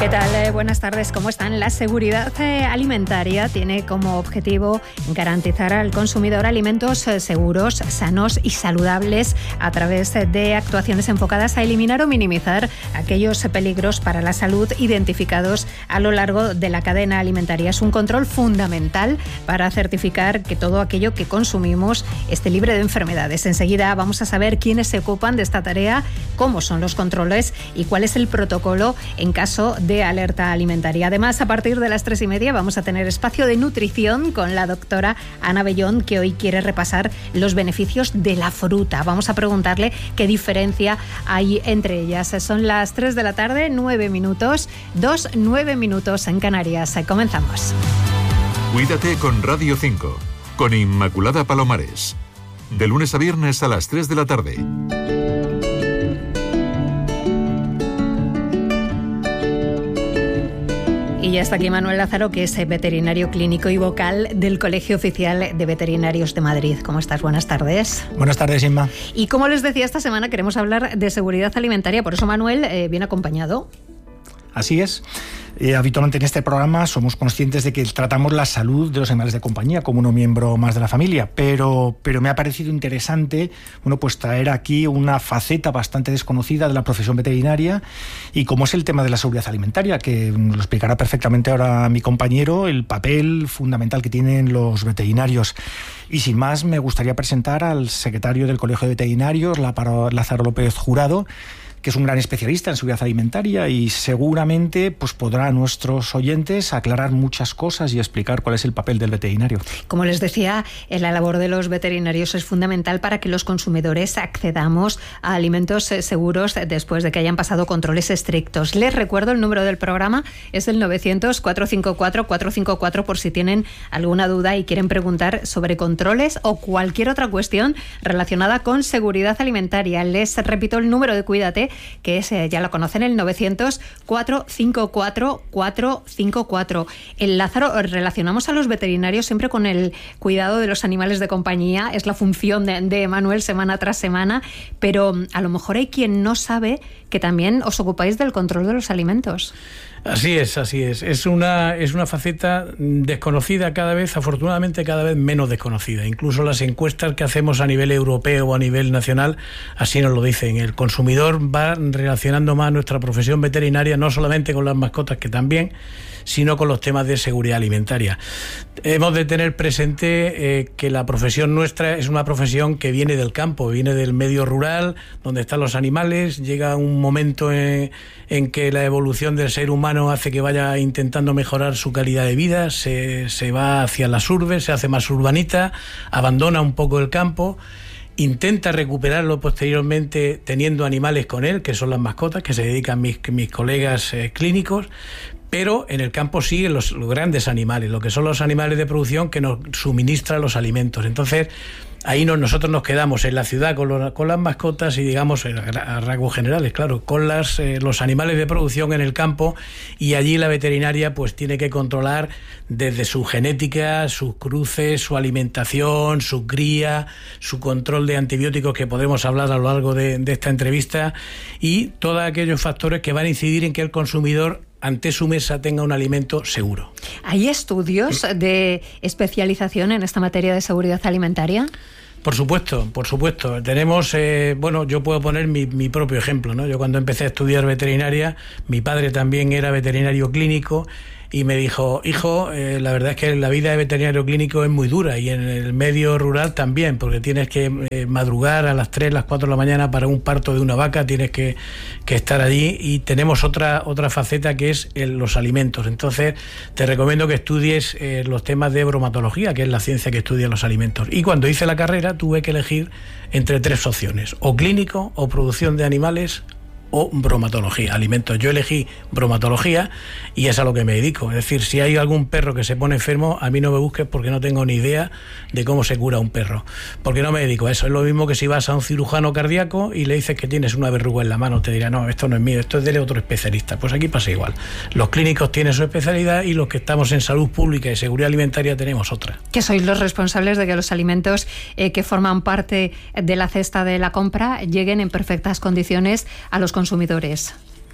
¿Qué tal? Buenas tardes, ¿cómo están? La seguridad alimentaria tiene como objetivo garantizar al consumidor alimentos seguros, sanos y saludables a través de actuaciones enfocadas a eliminar o minimizar aquellos peligros para la salud identificados a lo largo de la cadena alimentaria. Es un control fundamental para certificar que todo aquello que consumimos esté libre de enfermedades. Enseguida vamos a saber quiénes se ocupan de esta tarea, cómo son los controles y cuál es el protocolo en caso de alerta alimentaria. Además, a partir de las 3:30 vamos a tener espacio de nutrición con la doctora Ana Bellón, que hoy quiere repasar los beneficios de la fruta. Vamos a preguntarle qué diferencia hay entre ellas. Son las 3 de la tarde, 9 minutos, 9 minutos en Canarias. Comenzamos. Cuídate con Radio 5, con Inmaculada Palomares. De lunes a viernes a las 3 de la tarde. Y ya está aquí Manuel Lázaro, que es veterinario clínico y vocal del Colegio Oficial de Veterinarios de Madrid. ¿Cómo estás? Buenas tardes. Buenas tardes, Inma. Y como les decía, esta semana queremos hablar de seguridad alimentaria, por eso Manuel viene acompañado. Así es. Habitualmente en este programa somos conscientes de que tratamos la salud de los animales de compañía como un miembro más de la familia, pero me ha parecido interesante pues traer aquí una faceta bastante desconocida de la profesión veterinaria, y como es el tema de la seguridad alimentaria, que lo explicará perfectamente ahora mi compañero, el papel fundamental que tienen los veterinarios. Y sin más, me gustaría presentar al secretario del Colegio de Veterinarios, Lázaro López Jurado, que es un gran especialista en seguridad alimentaria, y seguramente podrá a nuestros oyentes aclarar muchas cosas y explicar cuál es el papel del veterinario. Como les decía, la labor de los veterinarios es fundamental para que los consumidores accedamos a alimentos seguros después de que hayan pasado controles estrictos. Les recuerdo, el número del programa es el 900-454-454 por si tienen alguna duda y quieren preguntar sobre controles o cualquier otra cuestión relacionada con seguridad alimentaria. Les repito el número de Cuídate, que es, ya lo conocen, el 900-454-454. El Lázaro, relacionamos a los veterinarios siempre con el cuidado de los animales de compañía, es la función de Manuel semana tras semana, pero a lo mejor hay quien no sabe que también os ocupáis del control de los alimentos. Así es. Es una faceta desconocida cada vez, afortunadamente cada vez menos desconocida. Incluso las encuestas que hacemos a nivel europeo o a nivel nacional así nos lo dicen. El consumidor va relacionando más nuestra profesión veterinaria no solamente con las mascotas, que también, sino con los temas de seguridad alimentaria. Hemos de tener presente que la profesión nuestra es una profesión que viene del campo, viene del medio rural, donde están los animales. Llega un momento en que la evolución del ser humano hace que vaya intentando mejorar su calidad de vida, se va hacia las urbes, se hace más urbanita, abandona un poco el campo, intenta recuperarlo posteriormente teniendo animales con él, que son las mascotas, que se dedican mis colegas clínicos. Pero en el campo siguen los grandes animales, lo que son los animales de producción que nos suministran los alimentos. Entonces, ahí nosotros nos quedamos en la ciudad con las mascotas y, digamos, a rasgos generales, claro, con los animales de producción en el campo, y allí la veterinaria tiene que controlar desde su genética, sus cruces, su alimentación, su cría, su control de antibióticos, que podremos hablar a lo largo de esta entrevista, y todos aquellos factores que van a incidir en que el consumidor ante su mesa tenga un alimento seguro. ¿Hay estudios de especialización en esta materia de seguridad alimentaria? Por supuesto. Tenemos, yo puedo poner mi propio ejemplo, ¿no? Yo cuando empecé a estudiar veterinaria, mi padre también era veterinario clínico, y me dijo: hijo, la verdad es que la vida de veterinario clínico es muy dura, y en el medio rural también, porque tienes que madrugar a las 3, las 4 de la mañana para un parto de una vaca, tienes que estar allí, y tenemos otra faceta que es los alimentos. Entonces te recomiendo que estudies los temas de bromatología, que es la ciencia que estudia los alimentos. Y cuando hice la carrera tuve que elegir entre 3 opciones: o clínico, o producción de animales, o bromatología, alimentos. Yo elegí bromatología y es a lo que me dedico. Es decir, si hay algún perro que se pone enfermo, a mí no me busques, porque no tengo ni idea de cómo se cura un perro, porque no me dedico a eso. Es lo mismo que si vas a un cirujano cardíaco y le dices que tienes una verruga en la mano, te dirá: no, esto no es mío, esto es de otro especialista. Pues aquí pasa igual. Los clínicos tienen su especialidad y los que estamos en salud pública y seguridad alimentaria tenemos otra. Que sois los responsables de que los alimentos que forman parte de la cesta de la compra lleguen en perfectas condiciones a los consumidores.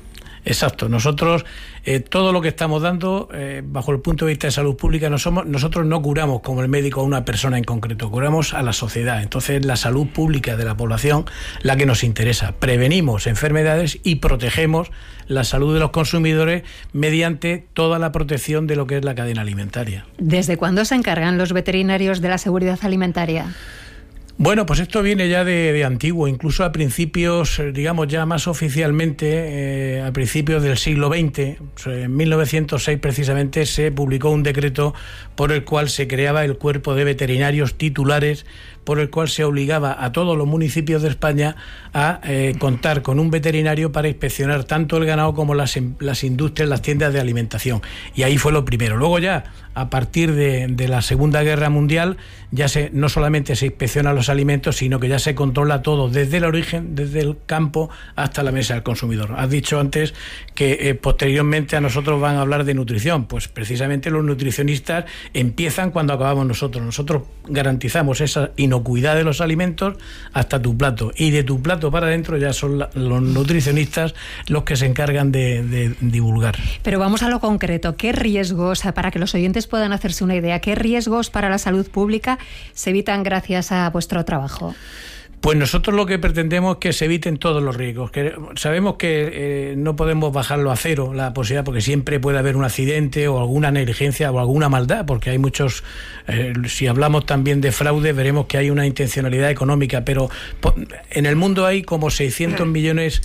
Exacto. Nosotros, todo lo que estamos dando, bajo el punto de vista de salud pública, nosotros no curamos como el médico a una persona en concreto, curamos a la sociedad. Entonces, la salud pública de la población la que nos interesa. Prevenimos enfermedades y protegemos la salud de los consumidores mediante toda la protección de lo que es la cadena alimentaria. ¿Desde cuándo se encargan los veterinarios de la seguridad alimentaria? Bueno, pues esto viene ya de antiguo, incluso a principios, digamos ya más oficialmente, a principios del siglo XX, en 1906 precisamente, se publicó un decreto por el cual se creaba el cuerpo de veterinarios titulares, por el cual se obligaba a todos los municipios de España a contar con un veterinario para inspeccionar tanto el ganado como las industrias, las tiendas de alimentación. Y ahí fue lo primero. Luego ya, a partir de la Segunda Guerra Mundial, ya no solamente se inspeccionan los alimentos, sino que ya se controla todo, desde el origen, desde el campo hasta la mesa del consumidor. Has dicho antes que posteriormente a nosotros van a hablar de nutrición. Pues precisamente los nutricionistas empiezan cuando acabamos nosotros. Nosotros garantizamos esa inocuidad de los alimentos hasta tu plato, y de tu plato para adentro ya son los nutricionistas los que se encargan de divulgar. Pero vamos a lo concreto. ¿Qué riesgos, para que los oyentes puedan hacerse una idea, qué riesgos para la salud pública se evitan gracias a vuestro trabajo? Pues nosotros lo que pretendemos es que se eviten todos los riesgos. Sabemos que no podemos bajarlo a cero la posibilidad, porque siempre puede haber un accidente o alguna negligencia o alguna maldad, porque hay muchos, si hablamos también de fraude, veremos que hay una intencionalidad económica, pero en el mundo hay como 600 millones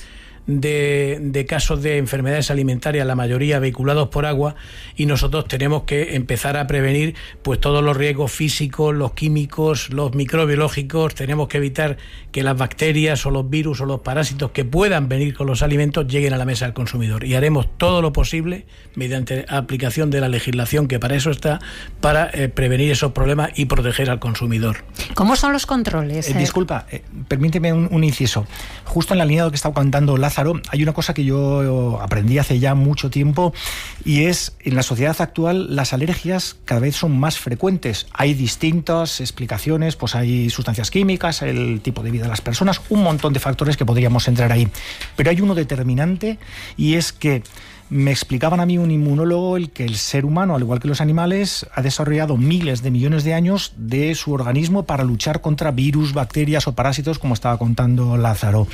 de casos de enfermedades alimentarias, la mayoría vehiculados por agua, y nosotros tenemos que empezar a prevenir pues todos los riesgos físicos, los químicos, los microbiológicos. Tenemos que evitar que las bacterias o los virus o los parásitos que puedan venir con los alimentos lleguen a la mesa del consumidor, y haremos todo lo posible mediante aplicación de la legislación, que para eso está, para prevenir esos problemas y proteger al consumidor. ¿Cómo son los controles? Disculpa, permíteme un inciso. Justo en la línea de lo que estaba contando Lázaro, hay una cosa que yo aprendí hace ya mucho tiempo, y es, en la sociedad actual las alergias cada vez son más frecuentes. Hay distintas explicaciones, pues hay sustancias químicas, el tipo de vida de las personas, un montón de factores que podríamos entrar ahí. Pero hay uno determinante, y es que me explicaban a mí un inmunólogo que el ser humano, al igual que los animales, ha desarrollado miles de millones de años de su organismo para luchar contra virus, bacterias o parásitos, como estaba contando Lázaro.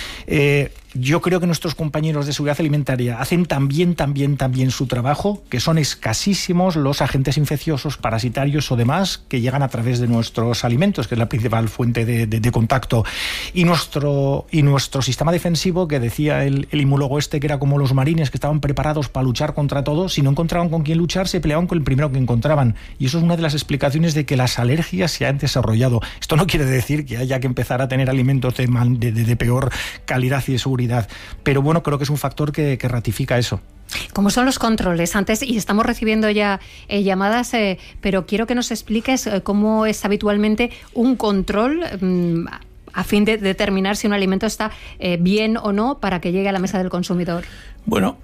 Yo creo que nuestros compañeros de seguridad alimentaria hacen también su trabajo, que son escasísimos los agentes infecciosos, parasitarios o demás que llegan a través de nuestros alimentos, que es la principal fuente de contacto. Y nuestro sistema defensivo, que decía el inmunólogo que era como los marines, que estaban preparados para luchar contra todo, si no encontraban con quién luchar, se peleaban con el primero que encontraban. Y eso es una de las explicaciones de que las alergias se han desarrollado. Esto no quiere decir que haya que empezar a tener alimentos de peor calidad y de seguridad, pero bueno, creo que es un factor que ratifica eso. ¿Cómo son los controles? Antes, y estamos recibiendo ya llamadas, pero quiero que nos expliques cómo es habitualmente un control a fin de determinar si un alimento está bien o no para que llegue a la mesa del consumidor. Bueno,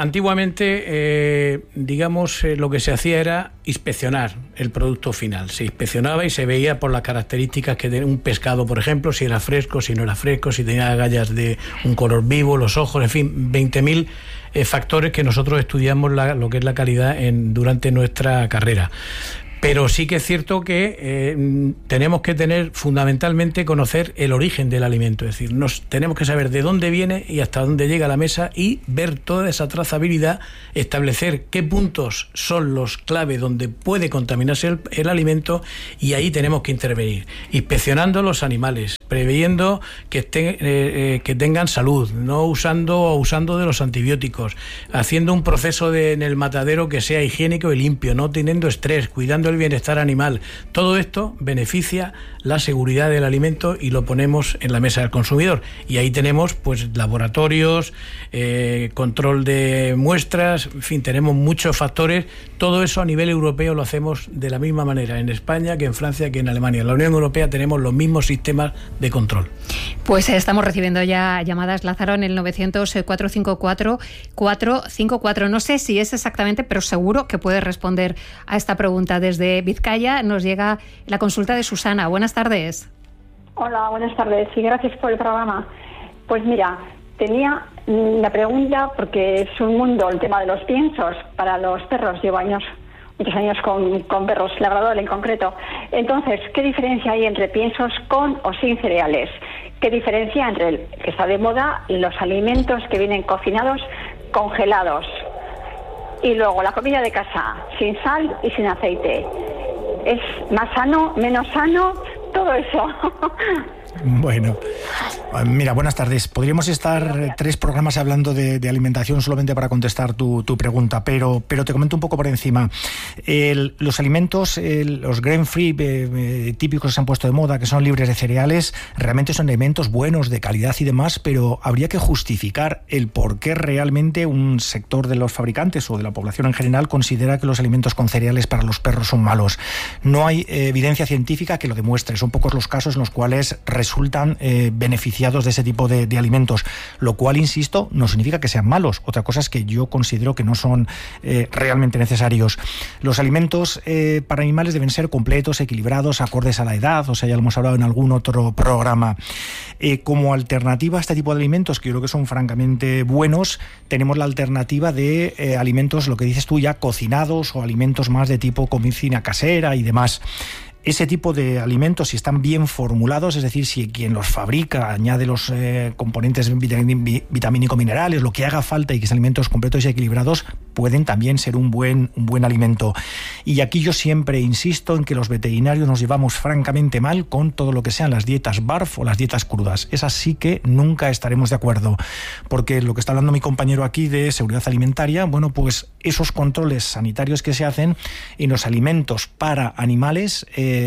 antiguamente, lo que se hacía era inspeccionar el producto final. Se inspeccionaba y se veía por las características que tenía un pescado, por ejemplo, si era fresco, si no era fresco, si tenía agallas de un color vivo, los ojos, en fin, 20.000 factores que nosotros estudiamos lo que es la calidad durante nuestra carrera. Pero sí que es cierto que tenemos que fundamentalmente conocer el origen del alimento, es decir, tenemos que saber de dónde viene y hasta dónde llega a la mesa, y ver toda esa trazabilidad, establecer qué puntos son los clave donde puede contaminarse el alimento, y ahí tenemos que intervenir, inspeccionando los animales, previendo que tengan salud, no usando o usando de los antibióticos, haciendo un proceso en el matadero que sea higiénico y limpio, no teniendo estrés, cuidando el bienestar animal. Todo esto beneficia la seguridad del alimento y lo ponemos en la mesa del consumidor. Y ahí tenemos pues laboratorios, control de muestras, en fin, tenemos muchos factores. Todo eso a nivel europeo lo hacemos de la misma manera en España que en Francia que en Alemania. En la Unión Europea tenemos los mismos sistemas de control. Pues estamos recibiendo ya llamadas, Lázaro, en el 900-454-454. No sé si es exactamente, pero seguro que puede responder a esta pregunta. Desde Vizcaya nos llega la consulta de Susana. Buenas tardes. Hola, buenas tardes y gracias por el programa. Pues mira, tenía La pregunta, porque es un mundo el tema de los piensos para los perros. Llevo muchos años con perros labrador en concreto. Entonces, ¿qué diferencia hay entre piensos con o sin cereales? ¿Qué diferencia entre el que está de moda y los alimentos que vienen cocinados, congelados? Y luego la comida de casa, sin sal y sin aceite. ¿Es más sano, menos sano? Todo eso. Bueno, mira, buenas tardes. Podríamos estar 3 programas hablando de alimentación solamente para contestar tu pregunta, pero te comento un poco por encima. Los alimentos, los grain-free típicos que se han puesto de moda, que son libres de cereales, realmente son alimentos buenos, de calidad y demás, pero habría que justificar el por qué realmente un sector de los fabricantes o de la población en general considera que los alimentos con cereales para los perros son malos. No hay evidencia científica que lo demuestre. Son pocos los casos en los cuales resultan beneficiados de ese tipo de alimentos, lo cual, insisto, no significa que sean malos. Otra cosa es que yo considero que no son realmente necesarios. Los alimentos para animales deben ser completos, equilibrados, acordes a la edad, o sea, ya lo hemos hablado en algún otro programa. Como alternativa a este tipo de alimentos, que yo creo que son francamente buenos, tenemos la alternativa de alimentos, lo que dices tú, ya cocinados, o alimentos más de tipo cocina casera y demás. Ese tipo de alimentos, si están bien formulados, es decir, si quien los fabrica añade los componentes vitamínico-minerales, lo que haga falta, y que sean alimentos completos y equilibrados, pueden también ser un buen alimento. Y aquí yo siempre insisto en que los veterinarios nos llevamos francamente mal con todo lo que sean las dietas BARF o las dietas crudas. Esas sí que nunca estaremos de acuerdo, porque lo que está hablando mi compañero aquí de seguridad alimentaria, bueno, pues esos controles sanitarios que se hacen en los alimentos para animales,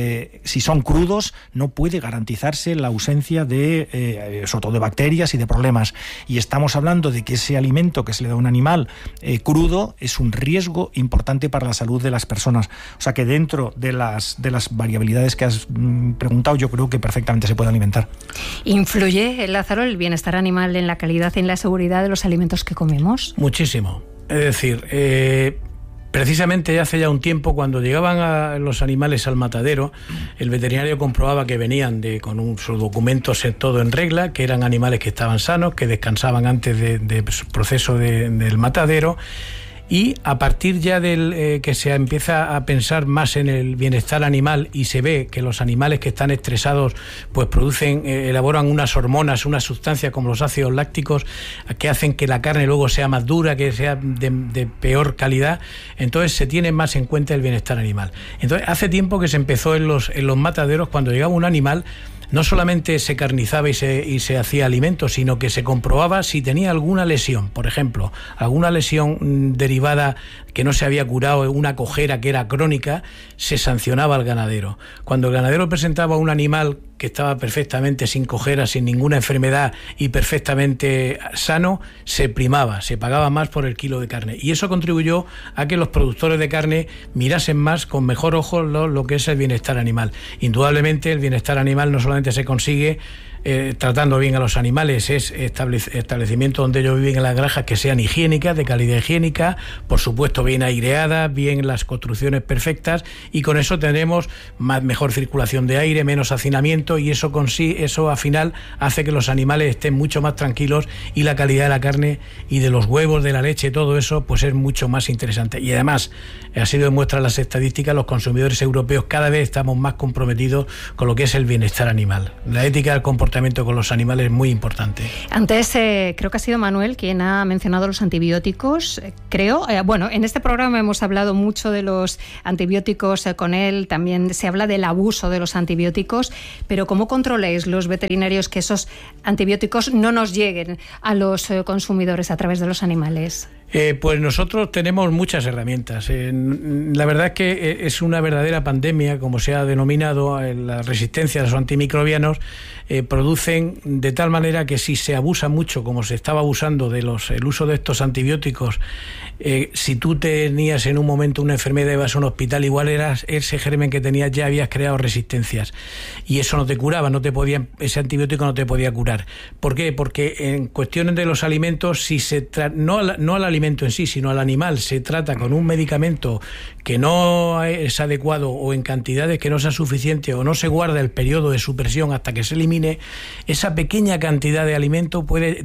si son crudos, no puede garantizarse la ausencia de, sobre todo, de bacterias y de problemas. Y estamos hablando de que ese alimento que se le da a un animal crudo es un riesgo importante para la salud de las personas. O sea que dentro de las variabilidades que has preguntado, yo creo que perfectamente se puede alimentar. ¿Influye, Lázaro, el bienestar animal en la calidad y en la seguridad de los alimentos que comemos? Muchísimo. Es decir, precisamente hace ya un tiempo, cuando llegaban los animales al matadero, el veterinario comprobaba que venían con sus documentos todo en regla, que eran animales que estaban sanos, que descansaban antes del proceso del matadero. Y a partir ya del que se empieza a pensar más en el bienestar animal, y se ve que los animales que están estresados pues elaboran unas hormonas, unas sustancias como los ácidos lácticos, que hacen que la carne luego sea más dura, que sea de peor calidad. Entonces se tiene más en cuenta el bienestar animal. Entonces hace tiempo que se empezó en los mataderos, cuando llegaba un animal, no solamente se carnizaba y se hacía alimento, sino que se comprobaba si tenía alguna lesión, por ejemplo, alguna lesión derivada que no se había curado, una cojera que era crónica, se sancionaba al ganadero. Cuando el ganadero presentaba un animal que estaba perfectamente sin cojera, sin ninguna enfermedad y perfectamente sano, se primaba, se pagaba más por el kilo de carne. Y eso contribuyó a que los productores de carne mirasen más, con mejor ojo, lo que es el bienestar animal. Indudablemente el bienestar animal no solamente se consigue tratando bien a los animales, es establecimientos donde ellos viven en las granjas que sean higiénicas, de calidad higiénica, por supuesto bien aireadas, bien las construcciones perfectas, y con eso tenemos mejor circulación de aire, menos hacinamiento, y eso al final hace que los animales estén mucho más tranquilos, y la calidad de la carne y de los huevos, de la leche, todo eso pues es mucho más interesante. Y además, así lo demuestran las estadísticas, los consumidores europeos cada vez estamos más comprometidos con lo que es el bienestar animal. La ética del comportamiento con los animales es muy importante. Antes creo que ha sido Manuel quien ha mencionado los antibióticos, bueno, en este programa hemos hablado mucho de los antibióticos con él, también se habla del abuso de los antibióticos, pero ¿cómo controláis los veterinarios que esos antibióticos no nos lleguen a los consumidores a través de los animales? Pues nosotros tenemos muchas herramientas. La verdad es que es una verdadera pandemia, como se ha denominado. La resistencia a los antimicrobianos producen de tal manera que si se abusa mucho, como se estaba abusando el uso de estos antibióticos, si tú tenías en un momento una enfermedad y ibas a un hospital, igual ese germen que tenías ya habías creado resistencias, y eso no te curaba, ese antibiótico no te podía curar. ¿Por qué? Porque en cuestiones de los alimentos, si no al alimento en sí, sino al animal, se trata con un medicamento que no es adecuado o en cantidades que no sea suficiente o no se guarda el periodo de supresión hasta que se elimine, esa pequeña cantidad de alimento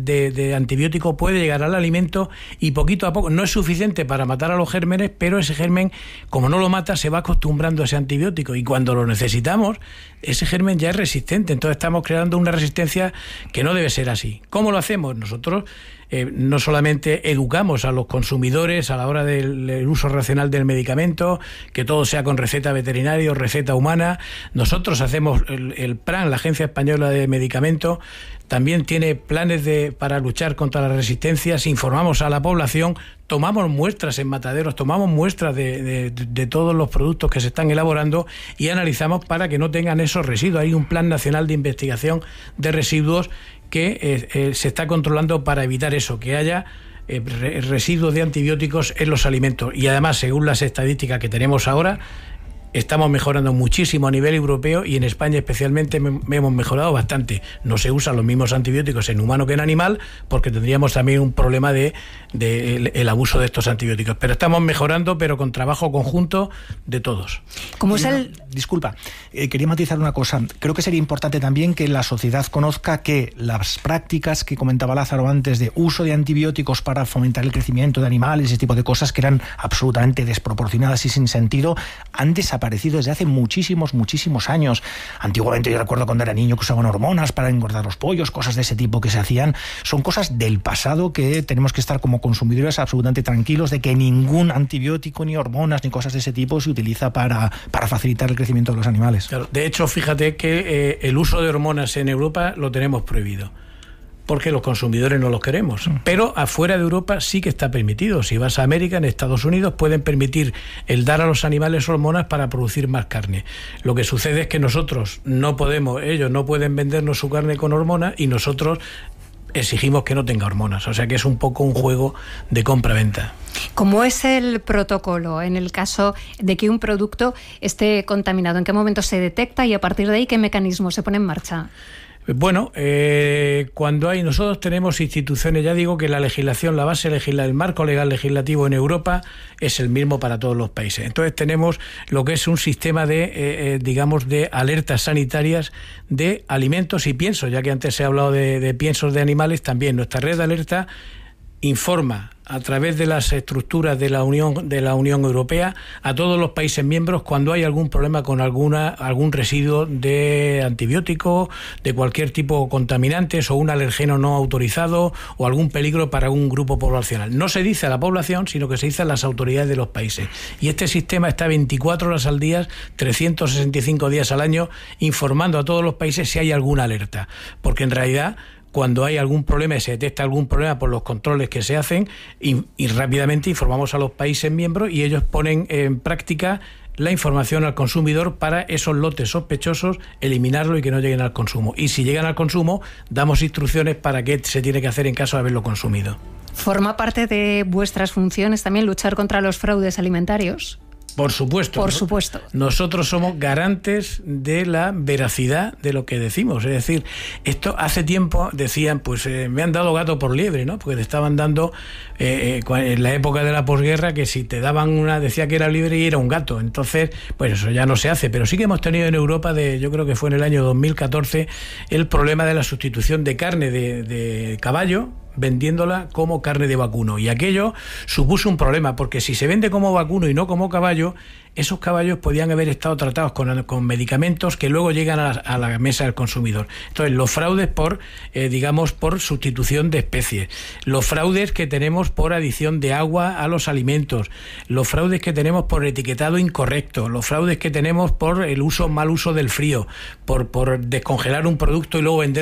de antibiótico puede llegar al alimento y poquito a poco, no es suficiente para matar a los gérmenes, pero ese germen, como no lo mata, se va acostumbrando a ese antibiótico y cuando lo necesitamos, ese germen ya es resistente. Entonces estamos creando una resistencia que no debe ser así. ¿Cómo lo hacemos? Nosotros no solamente educamos a los consumidores a la hora del uso racional del medicamento, que todo sea con receta veterinaria o receta humana. Nosotros hacemos el PRAN, la Agencia Española de Medicamentos, también tiene planes para luchar contra las resistencias, informamos a la población, tomamos muestras en mataderos, tomamos muestras de todos los productos que se están elaborando y analizamos para que no tengan esos residuos. Hay un plan nacional de investigación de residuos que se está controlando para evitar eso, que haya residuos de antibióticos en los alimentos. Y además, según las estadísticas que tenemos ahora, estamos mejorando muchísimo a nivel europeo y en España especialmente hemos mejorado bastante. No se usan los mismos antibióticos en humano que en animal porque tendríamos también un problema de el abuso de estos antibióticos. Pero estamos mejorando, pero con trabajo conjunto de todos. ¿Cómo es Disculpa, quería matizar una cosa. Creo que sería importante también que la sociedad conozca que las prácticas que comentaba Lázaro antes de uso de antibióticos para fomentar el crecimiento de animales, ese tipo de cosas que eran absolutamente desproporcionadas y sin sentido, han desaparecido desde hace muchísimos años. Antiguamente yo recuerdo cuando era niño que usaban hormonas para engordar los pollos, cosas de ese tipo que se hacían. Son cosas del pasado que tenemos que estar como consumidores absolutamente tranquilos de que ningún antibiótico, ni hormonas, ni cosas de ese tipo se utiliza para facilitar el crecimiento de los animales. Claro, de hecho, fíjate que el uso de hormonas en Europa lo tenemos prohibido, porque los consumidores no los queremos. Pero afuera de Europa sí que está permitido. Si vas a América, en Estados Unidos, pueden permitir el dar a los animales hormonas para producir más carne. Lo que sucede es que nosotros no podemos, ellos no pueden vendernos su carne con hormonas y nosotros exigimos que no tenga hormonas. O sea que es un poco un juego de compra-venta. ¿Cómo es el protocolo en el caso de que un producto esté contaminado? ¿En qué momento se detecta y a partir de ahí qué mecanismo se pone en marcha? Bueno, nosotros tenemos instituciones, ya digo que la legislación, la base legislativa, el marco legal legislativo en Europa es el mismo para todos los países. Entonces tenemos lo que es un sistema de alertas sanitarias de alimentos y piensos, ya que antes se ha hablado de piensos de animales, también nuestra red de alerta informa a través de las estructuras de la Unión Europea a todos los países miembros cuando hay algún problema con algún residuo de antibiótico, de cualquier tipo de contaminantes o un alergeno no autorizado o algún peligro para un grupo poblacional. No se dice a la población, sino que se dice a las autoridades de los países. Y este sistema está 24 horas al día, 365 días al año, informando a todos los países si hay alguna alerta. Porque en realidad, cuando hay algún problema y se detecta algún problema por los controles que se hacen y rápidamente informamos a los países miembros y ellos ponen en práctica la información al consumidor para esos lotes sospechosos eliminarlo y que no lleguen al consumo. Y si llegan al consumo, damos instrucciones para qué se tiene que hacer en caso de haberlo consumido. ¿Forma parte de vuestras funciones también luchar contra los fraudes alimentarios? Por supuesto. Por supuesto. Nosotros somos garantes de la veracidad de lo que decimos. Es decir, esto hace tiempo decían, me han dado gato por liebre, ¿no? Porque te estaban dando, en la época de la posguerra, que si te daban decía que era libre y era un gato. Entonces, pues eso ya no se hace. Pero sí que hemos tenido en Europa, yo creo que fue en el año 2014, el problema de la sustitución de carne de caballo vendiéndola como carne de vacuno, y aquello supuso un problema porque si se vende como vacuno y no como caballo, esos caballos podían haber estado tratados con medicamentos que luego llegan a la mesa del consumidor. Entonces, los fraudes por sustitución de especies, los fraudes que tenemos por adición de agua a los alimentos, los fraudes que tenemos por etiquetado incorrecto, los fraudes que tenemos por el mal uso del frío, por descongelar un producto y luego vender